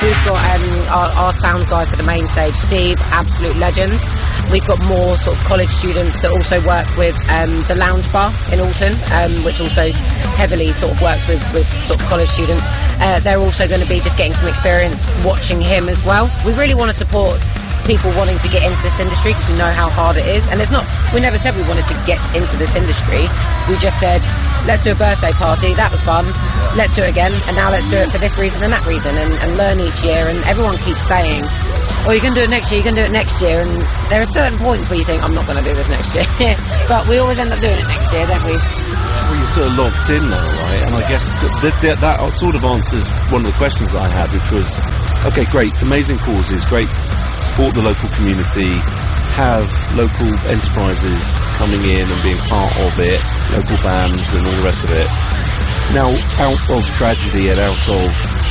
We've got our sound guy for the main stage, Steve, absolute legend. We've got more sort of college students that also work with the Lounge Bar in Alton, which also heavily sort of works with sort of college students. They're also going to be just getting some experience watching him as well. We really want to support people wanting to get into this industry because we know how hard it is. And we never said we wanted to get into this industry. We just said, let's do a birthday party, that was fun, let's do it again, and now let's do it for this reason and that reason, and learn each year. And everyone keeps saying, oh, you can do it next year, you can do it next year, and there are certain points where you think, I'm not going to do this next year. But we always end up doing it next year, don't we? Well, you're sort of locked in now, right? And I guess that sort of answers one of the questions I had, which was, okay, great, amazing causes, great, support the local community, have local enterprises coming in and being part of it, local bands and all the rest of it. Now, out of tragedy and out of,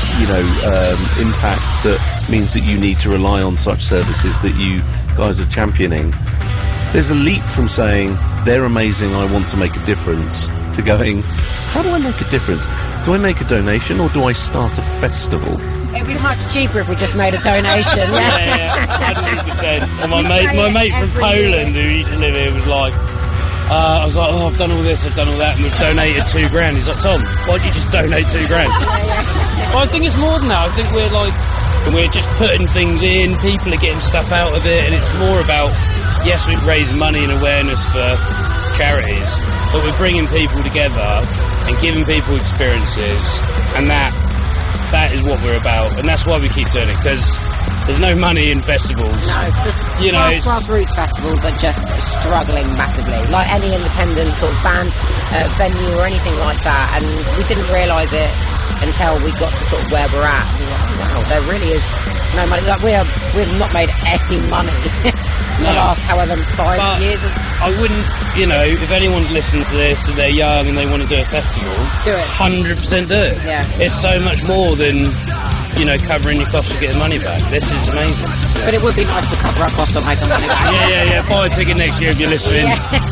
impact that means that you need to rely on such services that you guys are championing, there's a leap from saying, they're amazing, I want to make a difference, to going, how do I make a difference? Do I make a donation or do I start a festival? It'd be much cheaper if we just made a donation. Yeah, 100%. And my mate from Poland who used to live here was like, I was like, oh, I've done all this, I've done all that, and we've donated £2,000. He's like, Tom, why don't you just donate £2,000? Well, I think it's more than that. I think we're just putting things in, people are getting stuff out of it, and it's more about, yes, we raise money and awareness for charities, but we're bringing people together and giving people experiences, and that is what we're about, and that's why we keep doing it, because there's no money in festivals. No, grassroots festivals are just struggling massively, like any independent sort of band venue or anything like that, and we didn't realise it until we got to sort of where we're at. We were like, wow, there really is no money. Like we've not made any money in the last however 5 years. I wouldn't, if anyone's listening to this and they're young and they want to do a festival, do it. 100% do it. Yeah. It's so much more than, covering your costs of getting money back. This is amazing. But it would be nice to cover our cost of making money back. Yeah. Buy a ticket next year if you're listening. Yeah.